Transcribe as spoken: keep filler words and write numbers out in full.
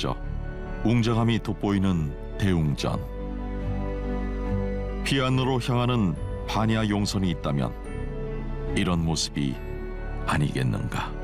무너져 웅장함이 돋보이는 대웅전. 피안으로 향하는 반야 용선이 있다면 이런 모습이 아니겠는가.